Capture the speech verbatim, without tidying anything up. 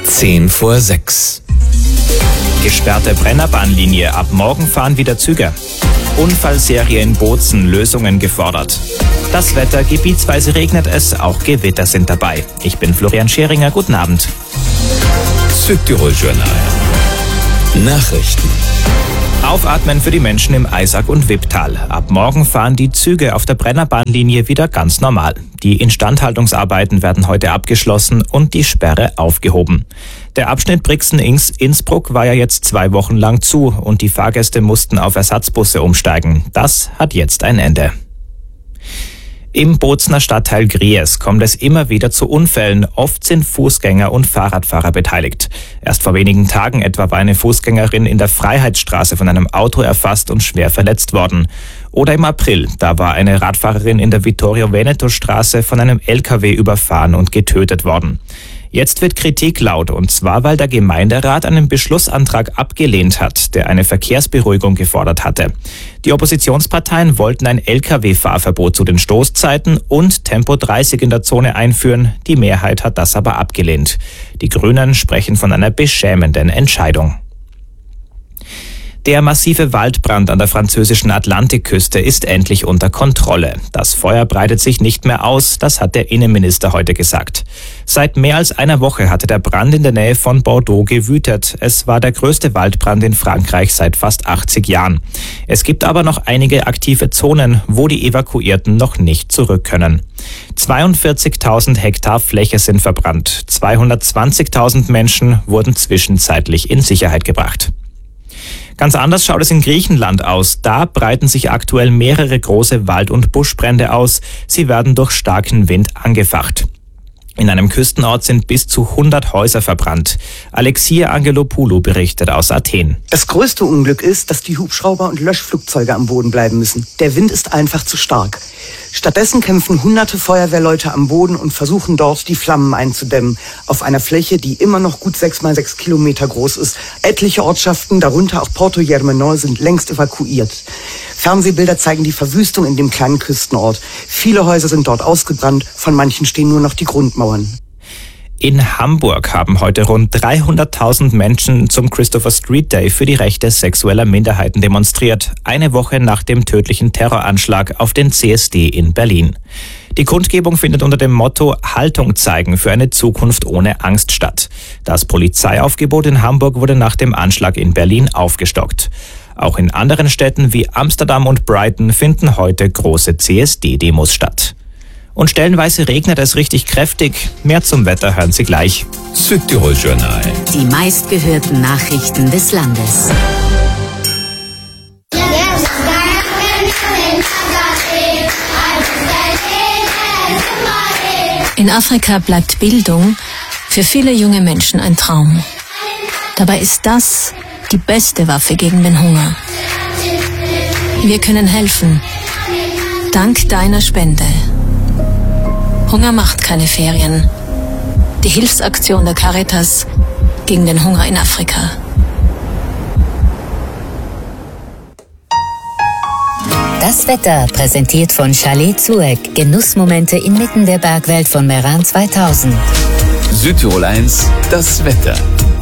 Zehn vor sechs. Gesperrte Brennerbahnlinie. Ab morgen fahren wieder Züge. Unfallserie in Bozen. Lösungen gefordert. Das Wetter. Gebietsweise regnet es. Auch Gewitter sind dabei. Ich bin Florian Scheringer. Guten Abend. Südtirol-Journal. Nachrichten. Aufatmen für die Menschen im Eisack- und Wipptal. Ab morgen fahren die Züge auf der Brennerbahnlinie wieder ganz normal. Die Instandhaltungsarbeiten werden heute abgeschlossen und die Sperre aufgehoben. Der Abschnitt Brixen-Innsbruck war ja jetzt zwei Wochen lang zu und die Fahrgäste mussten auf Ersatzbusse umsteigen. Das hat jetzt ein Ende. Im Bozener Stadtteil Gries kommt es immer wieder zu Unfällen. Oft sind Fußgänger und Fahrradfahrer beteiligt. Erst vor wenigen Tagen etwa war eine Fußgängerin in der Freiheitsstraße von einem Auto erfasst und schwer verletzt worden. Oder im April, da war eine Radfahrerin in der Vittorio-Veneto-Straße von einem L K W überfahren und getötet worden. Jetzt wird Kritik laut, und zwar, weil der Gemeinderat einen Beschlussantrag abgelehnt hat, der eine Verkehrsberuhigung gefordert hatte. Die Oppositionsparteien wollten ein L K W-Fahrverbot zu den Stoßzeiten und Tempo dreißig in der Zone einführen. Die Mehrheit hat das aber abgelehnt. Die Grünen sprechen von einer beschämenden Entscheidung. Der massive Waldbrand an der französischen Atlantikküste ist endlich unter Kontrolle. Das Feuer breitet sich nicht mehr aus, das hat der Innenminister heute gesagt. Seit mehr als einer Woche hatte der Brand in der Nähe von Bordeaux gewütet. Es war der größte Waldbrand in Frankreich seit fast achtzig Jahren. Es gibt aber noch einige aktive Zonen, wo die Evakuierten noch nicht zurück können. zweiundvierzigtausend Hektar Fläche sind verbrannt. zweihundertzwanzigtausend Menschen wurden zwischenzeitlich in Sicherheit gebracht. Ganz anders schaut es in Griechenland aus. Da breiten sich aktuell mehrere große Wald- und Buschbrände aus. Sie werden durch starken Wind angefacht. In einem Küstenort sind bis zu hundert Häuser verbrannt. Alexia Angelopoulou berichtet aus Athen. Das größte Unglück ist, dass die Hubschrauber und Löschflugzeuge am Boden bleiben müssen. Der Wind ist einfach zu stark. Stattdessen kämpfen hunderte Feuerwehrleute am Boden und versuchen dort, die Flammen einzudämmen. Auf einer Fläche, die immer noch gut sechs mal sechs Kilometer groß ist. Etliche Ortschaften, darunter auch Porto Germano, sind längst evakuiert. Fernsehbilder zeigen die Verwüstung in dem kleinen Küstenort. Viele Häuser sind dort ausgebrannt, von manchen stehen nur noch die Grundmauern. In Hamburg haben heute rund dreihunderttausend Menschen zum Christopher Street Day für die Rechte sexueller Minderheiten demonstriert, eine Woche nach dem tödlichen Terroranschlag auf den C S D in Berlin. Die Kundgebung findet unter dem Motto Haltung zeigen für eine Zukunft ohne Angst statt. Das Polizeiaufgebot in Hamburg wurde nach dem Anschlag in Berlin aufgestockt. Auch in anderen Städten wie Amsterdam und Brighton finden heute große C S D-Demos statt. Und stellenweise regnet es richtig kräftig. Mehr zum Wetter hören Sie gleich. Südtirol-Journal. Die meistgehörten Nachrichten des Landes. In Afrika bleibt Bildung für viele junge Menschen ein Traum. Dabei ist das die beste Waffe gegen den Hunger. Wir können helfen. Dank deiner Spende. Hunger macht keine Ferien. Die Hilfsaktion der Caritas gegen den Hunger in Afrika. Das Wetter präsentiert von Chalet Zueck. Genussmomente inmitten der Bergwelt von Meran zweitausend. Südtirol eins, das Wetter.